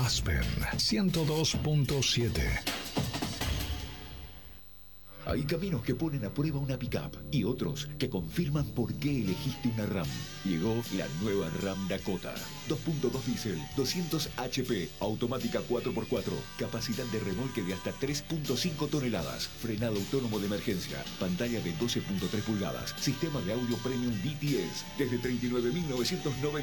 Aspen 102.7. Hay caminos que ponen a prueba una pickup y otros que confirman por qué elegiste una RAM. Llegó la nueva RAM Dakota. 2.2 diésel, 200 HP, automática 4x4, capacidad de remolque de hasta 3.5 toneladas, frenado autónomo de emergencia, pantalla de 12.3 pulgadas, sistema de audio premium DTS, desde 39.990